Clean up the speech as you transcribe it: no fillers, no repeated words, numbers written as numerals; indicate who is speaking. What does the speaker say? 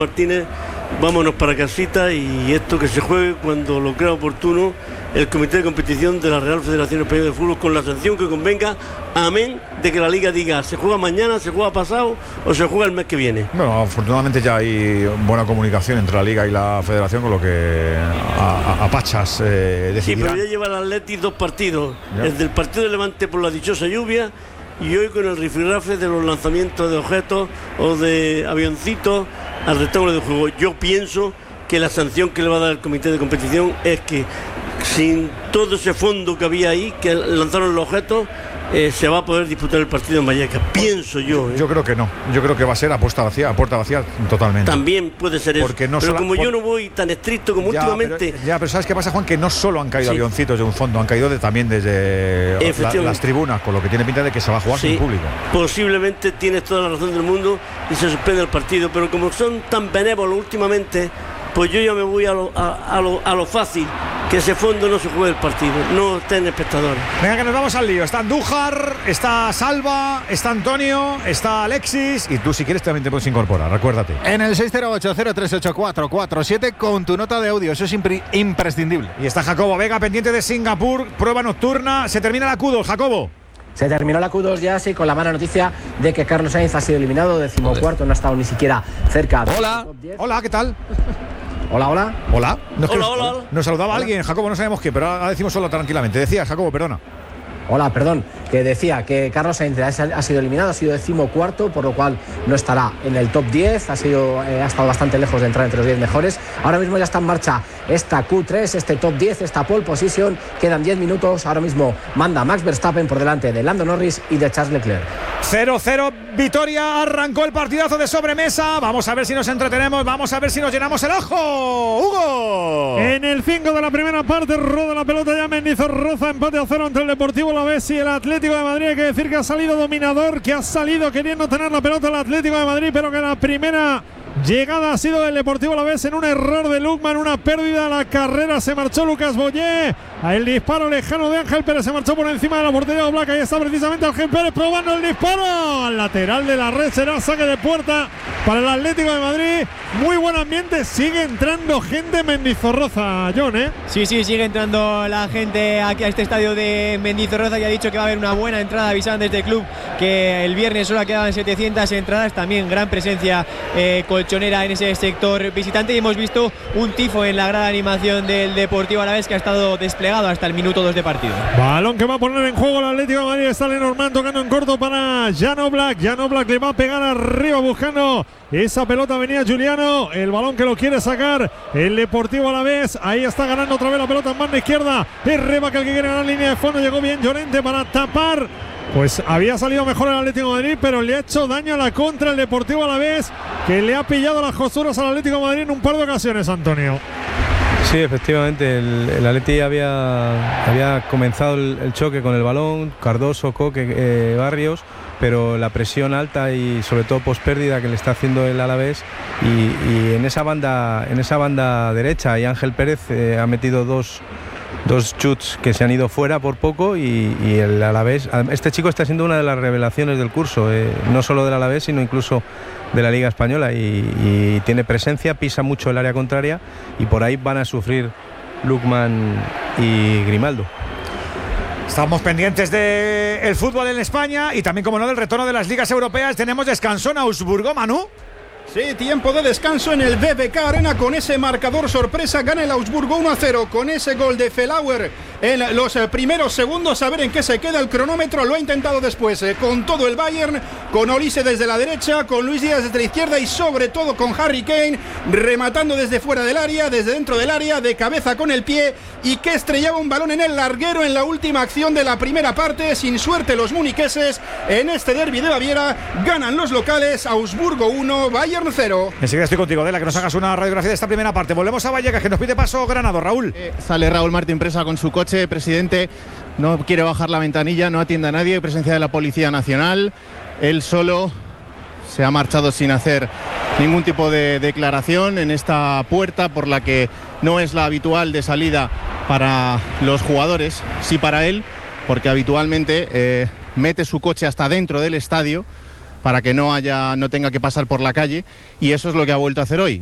Speaker 1: Martínez, vámonos para casita y esto que se juegue cuando lo crea oportuno el Comité de Competición de la Real Federación Española de Fútbol con la sanción que convenga, amén de que la Liga diga se juega mañana, se juega pasado o se juega el mes que viene.
Speaker 2: Bueno, afortunadamente ya hay buena comunicación entre la Liga y la Federación, con lo que a pachas decidirán.
Speaker 1: Sí, pero ya lleva el Atleti 2 partidos, ya. El del partido de Levante por la dichosa lluvia y hoy con el rifirrafe de los lanzamientos de objetos o de avioncitos al rectángulo de juego. Yo pienso que la sanción que le va a dar el Comité de Competición es que sin todo ese fondo que había ahí, que lanzaron los objetos, se va a poder disputar el partido en Vallecas, pienso yo.
Speaker 2: Yo creo que no, yo creo que va a ser a puerta vacía totalmente.
Speaker 1: También puede ser eso, pero como yo no voy tan estricto como últimamente.
Speaker 2: Pero ¿sabes qué pasa, Juan? Que no solo han caído avioncitos de un fondo, han caído también desde las tribunas, con lo que tiene pinta de que se va a jugar sin público.
Speaker 1: Posiblemente tienes toda la razón del mundo y se suspende el partido, pero como son tan benévolos últimamente, pues yo ya me voy a lo fácil, que ese fondo no se juegue el partido, no estén espectadores.
Speaker 2: Venga, que nos vamos al lío. Está Andújar, está Salva, está Antonio, está Alexis y tú si quieres también te puedes incorporar, recuérdate.
Speaker 3: En el 608038447 con tu nota de audio, eso es imprescindible.
Speaker 2: Y está Jacobo Vega pendiente de Singapur, prueba nocturna, se termina la Q2, Jacobo.
Speaker 4: Se terminó la Q2 ya, sí, con la mala noticia de que Carlos Sainz ha sido eliminado, 14º, no ha estado ni siquiera cerca.
Speaker 2: Hola, hola, ¿qué tal?
Speaker 4: Hola.
Speaker 2: Hola.
Speaker 1: Hola.
Speaker 2: Nos saludaba alguien, Jacobo, no sabemos qué, pero ahora decimos solo tranquilamente. Decías, Jacobo, perdona.
Speaker 4: Hola, perdón, que decía que Carlos Sainz ha sido eliminado, ha sido 14º, por lo cual no estará en el top 10, ha estado bastante lejos de entrar entre los 10 mejores. Ahora mismo ya está en marcha esta Q3, este top 10, esta pole position, quedan 10 minutos, ahora mismo manda Max Verstappen por delante de Lando Norris y de Charles Leclerc.
Speaker 2: 0-0, Vitoria, arrancó el partidazo de sobremesa, vamos a ver si nos entretenemos, vamos a ver si nos llenamos el ojo, Hugo.
Speaker 5: En el 5 de la primera parte, roda la pelota ya Mendizorroza, empate a 0 entre el Deportivo Alavés y el Atlético de Madrid. Hay que decir que ha salido dominador, que ha salido queriendo tener la pelota el Atlético de Madrid, pero que la primera llegada ha sido del Deportivo Alavés en un error de Lukman, una pérdida. La carrera se marchó Lucas Boyé. El disparo lejano de Ángel Pérez se marchó por encima de la portería de Black. Ahí está precisamente Ángel Pérez probando el disparo al lateral de la red. Será saque de puerta para el Atlético de Madrid. Muy buen ambiente. Sigue entrando gente en Mendizorroza, John, ¿eh?
Speaker 6: Sí, sigue entrando la gente aquí a este estadio de Mendizorroza. Ya ha dicho que va a haber una buena entrada. Avisaban desde el club que el viernes solo quedaban 700 entradas. También gran presencia colchonera en ese sector visitante. Y hemos visto un tifo en la grada de animación del Deportivo Alavés, que ha estado desplegado hasta el minuto 2 de partido.
Speaker 5: Balón que va a poner en juego el Atlético de Madrid. Está Lenormand tocando en corto para Jan Oblak. Jan Oblak le va a pegar arriba buscando esa pelota. Venía Juliano, el balón que lo quiere sacar el Deportivo Alavés. Ahí está ganando otra vez la pelota en banda izquierda. Es Rebaca el que quiere ganar línea de fondo. Llegó bien Llorente para tapar. Pues había salido mejor el Atlético de Madrid, pero le ha hecho daño a la contra el Deportivo Alavés, que le ha pillado las costuras al Atlético de Madrid en un par de ocasiones, Antonio.
Speaker 7: Sí, efectivamente, el Atleti había comenzado el choque con el balón, Cardoso, Coque, Barrios, pero la presión alta y sobre todo pospérdida que le está haciendo el Alavés y en esa banda derecha, y Ángel Pérez ha metido dos chutes que se han ido fuera por poco y el Alavés, este chico está siendo una de las revelaciones del curso, no solo del Alavés sino incluso de la Liga Española y tiene presencia, pisa mucho el área contraria y por ahí van a sufrir Lukman y Grimaldo.
Speaker 2: Estamos pendientes del fútbol en España y también, como no, del retorno de las ligas europeas. Tenemos descanso en Augsburgo, Manu.
Speaker 8: Sí, tiempo de descanso en el BBK Arena con ese marcador sorpresa. Gana el Augsburgo 1-0 con ese gol de Felauer en los primeros segundos. A ver en qué se queda el cronómetro. Lo ha intentado después con todo el Bayern, con Olise desde la derecha, con Luis Díaz desde la izquierda y sobre todo con Harry Kane rematando desde fuera del área, desde dentro del área, de cabeza con el pie, y que estrellaba un balón en el larguero en la última acción de la primera parte. Sin suerte los muniqueses en este derbi de Baviera. Ganan los locales, Augsburgo 1, Bayern 0.
Speaker 2: Enseguida estoy contigo, Dela, que nos hagas una radiografía de esta primera parte. Volvemos a Vallecas, que nos pide paso Granado. Raúl.
Speaker 3: Sale Raúl Martín Presa con su coche, presidente. No quiere bajar la ventanilla, no atiende a nadie. Presencia de la Policía Nacional. Él solo se ha marchado sin hacer ningún tipo de declaración en esta puerta por la que no es la habitual de salida para los jugadores, sí para él, porque habitualmente mete su coche hasta dentro del estadio para que no tenga que pasar por la calle, y eso es lo que ha vuelto a hacer hoy.